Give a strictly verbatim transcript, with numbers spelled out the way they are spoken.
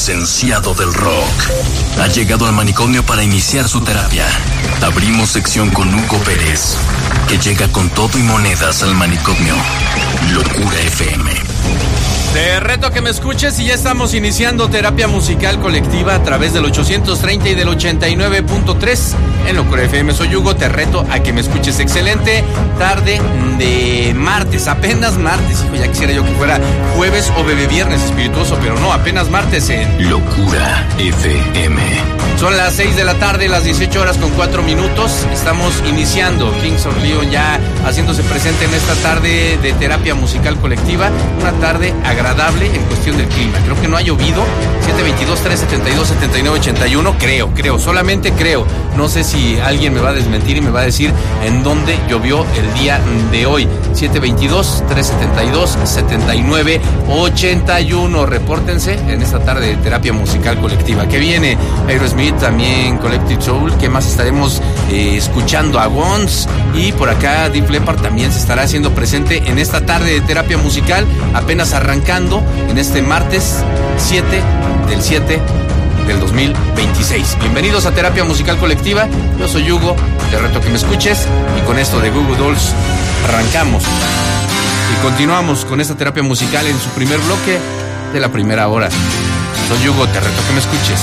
licenciado del rock. Ha llegado al manicomio para iniciar su terapia. Abrimos sección con Hugo Pérez, que llega con todo y monedas al manicomio. Locura F M. Te reto a que me escuches y ya estamos iniciando terapia musical colectiva a través del ochocientos treinta y del ochenta y nueve punto tres en Locura F M. Soy Hugo, te reto a que me escuches. Excelente tarde de martes, apenas martes. Hijo, ya quisiera yo que fuera jueves o bebé viernes espirituoso, pero no, apenas martes en Locura F M. Son las seis de la tarde, las dieciocho horas con cuatro minutos. Estamos iniciando Kings of Leon ya haciéndose presente en esta tarde de terapia musical colectiva. Una tarde agradable en cuestión del clima. Creo que no ha llovido. siete veintidós, tres setenta y dos, setenta y nueve ochenta y uno. Creo, creo, solamente creo. No sé si alguien me va a desmentir y me va a decir en dónde llovió el día de hoy. siete veintidós, tres setenta y dos, setenta y nueve ochenta y uno. Repórtense en esta tarde de terapia musical colectiva. ¿Qué viene? Aerosmith, también Collective Soul. ¿Qué más estaremos eh, escuchando? A Guns. Y por acá Deep Leppard también se estará haciendo presente en esta tarde de terapia musical, apenas arrancando en este martes siete del siete del dos mil veintiséis. Bienvenidos a terapia musical colectiva. Yo soy Hugo, te reto que me escuches y con esto de Goo Goo Dolls arrancamos y continuamos con esta terapia musical en su primer bloque de la primera hora. Soy Hugo, te reto que me escuches.